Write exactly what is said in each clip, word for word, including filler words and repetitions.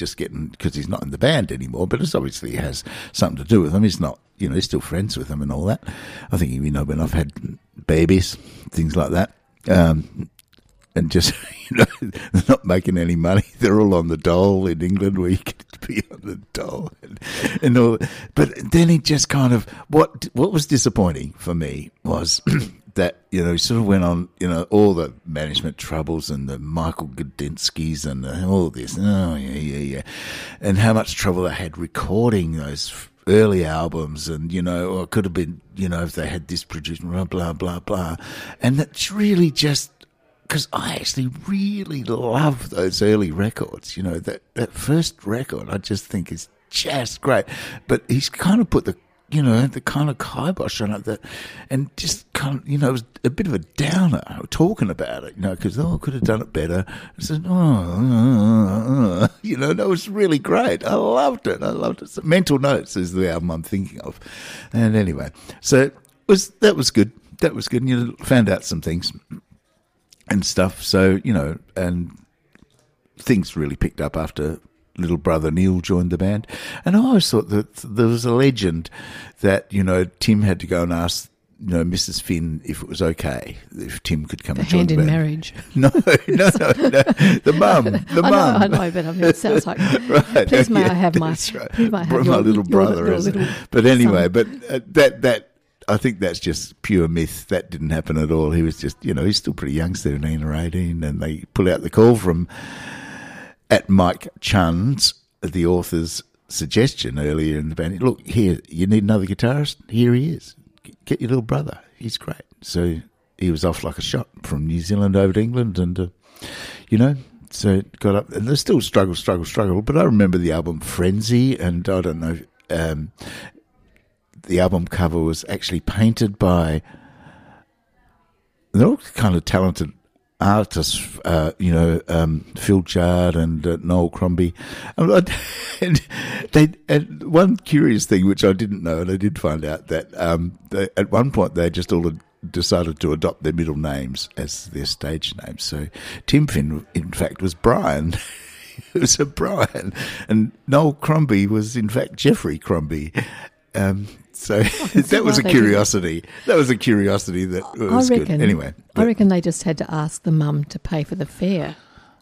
just getting, because he's not in the band anymore, but it's obviously has something to do with him. He's not, you know, he's still friends with them and all that. I think, you know, when I've had babies, things like that, um, and just, you know, they're not making any money. They're all on the dole in England, where you get to be on the dole and, and all. But then it just kind of, what what was disappointing for me was that, you know, he sort of went on, you know, all the management troubles and the Michael Gudinskis and the, all this. Oh, yeah, yeah, yeah. And how much trouble they had recording those early albums, and, you know, or it could have been, you know, if they had this produced, blah, blah, blah, blah. And that's really just, because I actually really love those early records. You know, that, that first record I just think is just great. But he's kind of put the, you know, the kind of kibosh on it that, and just kind of, you know, it was a bit of a downer talking about it, you know, because, oh, I could have done it better. I said, oh, uh, uh, you know, that was really great. I loved it. I loved it. So Mental Notes is the album I'm thinking of. And anyway, so it was, that was good. That was good. And you found out some things and stuff. So, you know, and things really picked up after little brother Neil joined the band. And I always thought that there was a legend that, you know, Tim had to go and ask, you know, Missus Finn if it was okay, if Tim could come the and join the band. hand in marriage. No, no, no, no. The mum, the I mum. know, I know, but I mean, it sounds like, right. please may yeah, I have my, right. please may I have my your, little brother. your, your is little But anyway, son. but uh, that, that, I think that's just pure myth. That didn't happen at all. He was just, you know, he's still pretty young, seventeen or eighteen, and they pull out the call from, at Mike Chun's, the author's suggestion earlier in the band. Look, here, you need another guitarist? Here he is. Get your little brother. He's great. So he was off like a shot from New Zealand over to England, and, uh, you know, so it got up. And there's still struggle, struggle, struggle. But I remember the album Frenzy, and I don't know, um, the album cover was actually painted by, they're all kind of talented artists, uh, you know, um, Phil Chard and uh, Noel Crombie. And, and, they, and one curious thing, which I didn't know, and I did find out, that um, they, at one point they just all decided to adopt their middle names as their stage names. So Tim Finn, in fact, was Brian. It was a Brian. And Noel Crombie was, in fact, Jeffrey Crombie. Um, so that was a curiosity. That was a curiosity that was I reckon, good. Anyway, I reckon they just had to ask the mum to pay for the fare.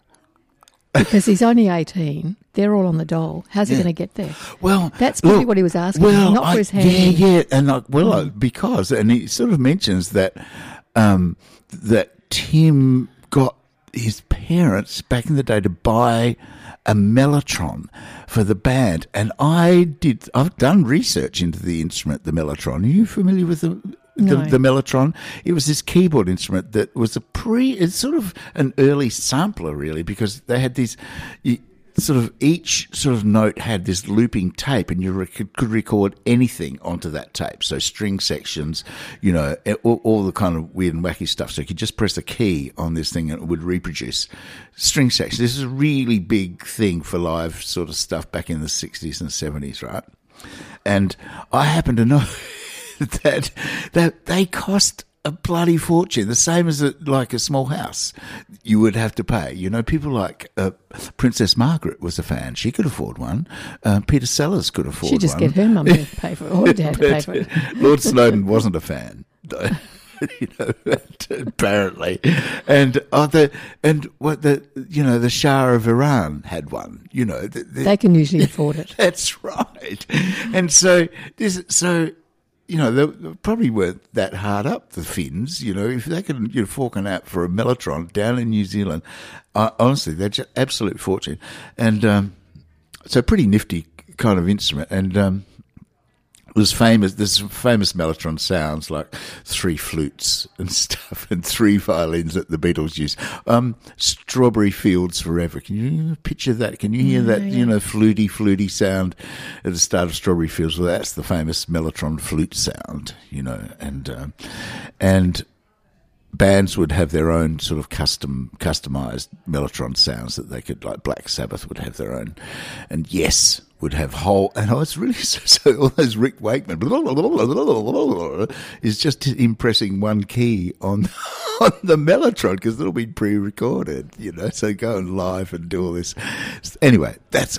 Because he's only eighteen. They're all on the dole. How's he Yeah. going to get there? well, That's probably look, what he was asking, well, not for I- his hand. Yeah, yeah, and I, well, I, because and he sort of mentions that um, that Tim got his parents back in the day to buy a mellotron for the band, and I did. I've done research into the instrument, the mellotron. Are you familiar with the? The, No. the mellotron? It was this keyboard instrument that was a pre, it's sort of an early sampler, really, because they had these, you, sort of each sort of note had this looping tape, and you rec- could record anything onto that tape. So string sections, you know, all, all the kind of weird and wacky stuff. So you could just press a key on this thing and it would reproduce string sections. This is a really big thing for live sort of stuff back in the sixties and seventies, right? And I happen to know that that they cost a bloody fortune, the same as a, like a small house you would have to pay. You know, people like uh, Princess Margaret was a fan. She could afford one. Uh, Peter Sellers could afford one. She'd just get her mum to pay for it, or her dad to pay for it. Lord Snowden wasn't a fan, you know, apparently. And uh, the and what the you know the Shah of Iran had one. You know, the, the, They can usually afford it. that's right. And so this so. You know, they probably weren't that hard up, the Finns. You know, if they could, you know, forking out for a mellotron down in New Zealand, uh, honestly, they're just absolute fortune. And um, so, pretty nifty kind of instrument. And um, it was famous. There's some famous mellotron sounds like three flutes and stuff, and three violins that the Beatles used. Um, Strawberry Fields Forever. Can you picture that? Can you hear Yeah, that? yeah. You know, fluty, fluty sound at the start of Strawberry Fields. Well, that's the famous mellotron flute sound. You know, and um, and bands would have their own sort of custom, customized mellotron sounds that they could, like Black Sabbath would have their own, and Yes would have whole, and oh, it's really so, so all those Rick Wakeman is just him pressing one key on on the mellotron because it'll be pre-recorded, you know, so go and live and do all this. Anyway, that's